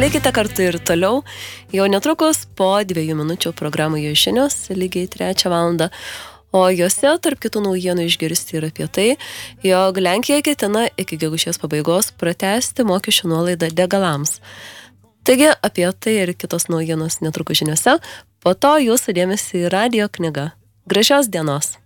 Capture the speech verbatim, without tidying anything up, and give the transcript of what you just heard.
Likite kartu ir toliau, jau netrukus po dviejų minučių programoje žinios, lygiai trečią valandą. O juose tarp kitų naujienų išgirsti ir apie tai, jog Lenkija ketina iki gegužės pabaigos pratęsti mokesčių nuolaidą degalams. Taigi apie tai ir kitos naujienos netrukus žiniose, po to jūsų dėmesį į radijo knygą. Gražios dienos!